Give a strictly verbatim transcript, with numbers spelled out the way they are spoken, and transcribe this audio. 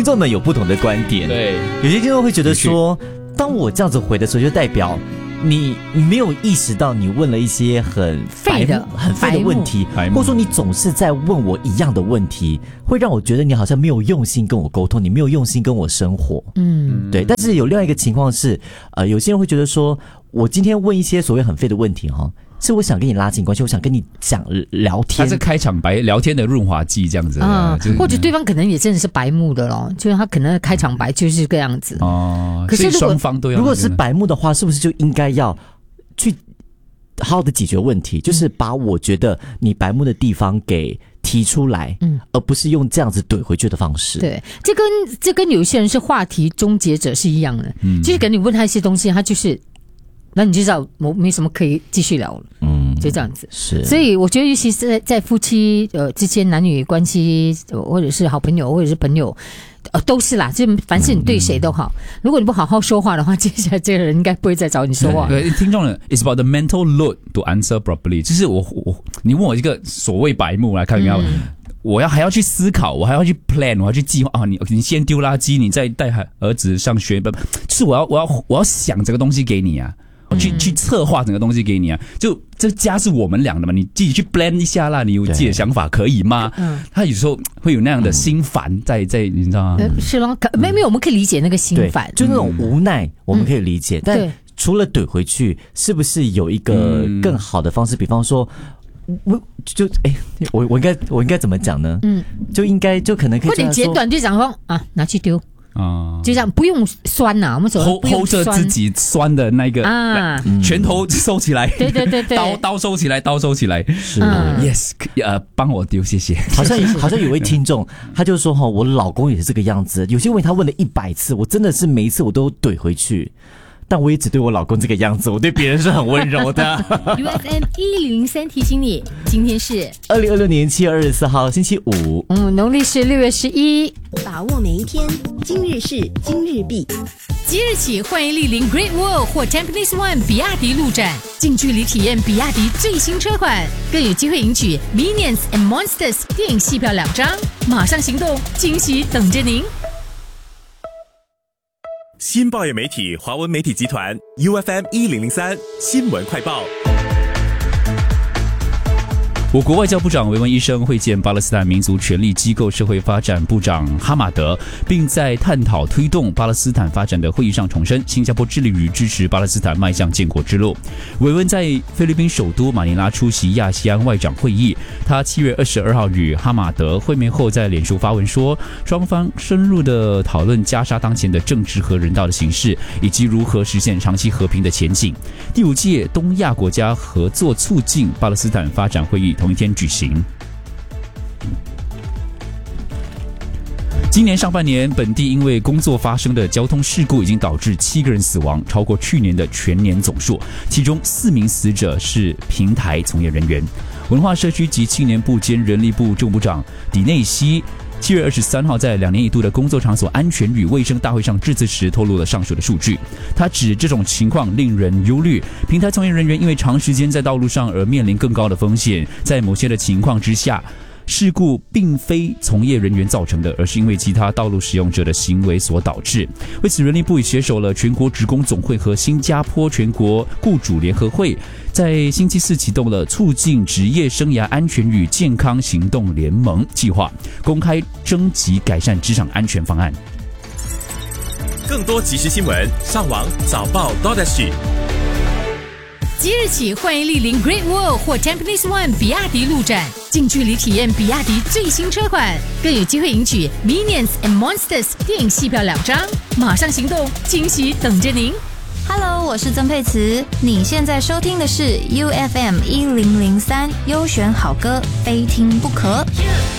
众们有不同的观点。 对， 有些听众会觉得说，当我这样子回的时候，就代表你没有意识到你问了一些很废的、 很废的问题，或者说你总是在问我一样的问题，会让我觉得你好像没有用心跟我沟通，你没有用心跟我生活。嗯，对。但是有另外一个情况是，呃，有些人会觉得说，我今天问一些所谓很废的问题哈。是我想跟你拉近关系，我想跟你讲聊天。 他是开场白聊天的润滑剂这样子， 嗯，就是、或者对方可能也真的是白目的咯，就是他可能开场白就是这个样子。 哦， 可是如果双方都要， 如果是白目的话，是不是就应该要去好好的解决问题？就是把我觉得你白目的地方给提出来，嗯，而不是用这样子怼回去的方式。 对，这跟这跟有些人是话题终结者是一样的，嗯，就是跟你问他一些东西，他就是。那你就知道我没什么可以继续聊了，嗯，就这样子。 是， 所以我觉得，尤其是在在夫妻呃之间男女关系，或者是好朋友，或者是朋友，呃，都是啦。就凡是你对谁都好，嗯、如果你不好好说话的话，接下来这个人应该不会再找你说话。 对，听众呢 ，it's about the mental load to answer properly。就是我我你问我一个所谓白目来看，嗯我要还要去思考，我还要去 plan， 我要去计划啊！你你先丢垃圾，你再带儿子上学，就是我要我要我要想这个东西给你啊。去去策划整个东西给你啊，就这家是我们俩的嘛，你自己去 plan 一下啦，你有自己的想法可以吗？嗯，他有时候会有那样的心烦在在，你知道吗？ 呃、是咯，没没有，我们可以理解那个心烦， 就那种无奈，我们可以理解。嗯、但除了怼回去，是不是有一个更好的方式？比方说。我就哎，我我应该我应该怎么讲呢？嗯，就应该就可能可以或者简短就讲说啊，拿去丢。啊，就这样不用酸呐、啊，我们说 hold hold 着自己酸的那个啊，拳头收起来， 对对对对， 刀刀收起来，刀收起来， 是、 嗯、，yes， 呃，帮我丢，谢谢。 好像好像有位听众，他就说哈，我老公也是这个样子，有些问题他问了一百次，我真的是每一次我都怼回去。但我也只对我老公这个样子，我对别人是很温柔的。 U F M 一零三提醒你，今天是二零二六年七月二十四号星期五， 嗯，农历是六月十一， 把握每一天，今日事今日毕。 即日起，欢迎莅临 Great Wall 或 Tampines One 比亚迪路展，近距离体验比亚迪最新车款，更有机会赢取 Minions and Monsters 电影戏票两张。马上行动，惊喜等着您！ 新报业媒体华文媒体集团 U F M 一零零三新闻快报。 我国外交部长维文医生会见巴勒斯坦民族权利机构社会发展部长哈马德，并在探讨推动巴勒斯坦发展的会议上重申，新加坡致力于支持巴勒斯坦迈向建国之路。维文在菲律宾首都马尼拉出席亚细安外长会议，他七月二十二号与哈马德会面后，在脸书发文说，双方深入的讨论加沙当前的政治和人道的形势，以及如何实现长期和平的前景。第五届东亚国家合作促进巴勒斯坦发展会议同一天举行。今年上半年，本地因为工作发生的交通事故已经导致七个人死亡，超过去年的全年总数。其中四名死者是平台从业人员。文化社区及青年部兼人力部政部长迪内西七月二十三号在两年一度的工作场所安全与卫生大会上致辞时透露了上述的数据。他指这种情况令人忧虑，平台从业人员因为长时间在道路上而面临更高的风险，在某些的情况之下，事故并非从业人员造成的，而是因为其他道路使用者的行为所导致。为此，人力部也携手了全国职工总会和新加坡全国雇主联合会，在星期四启动了促进职业生涯安全与健康行动联盟计划，公开征集改善职场安全方案。 更多即时新闻，上网早报 .sg。 即日起，欢迎莅临 Great Wall 或 Tampines One 比亚迪路展，近距离体验比亚迪最新车款，更有机会赢取 Minions and Monsters 电影戏票两张。马上行动，惊喜等着您 ！Hello， 我是曾沛慈，你现在收听的是 U F M 一零零三优选好歌，非听不可。Yeah.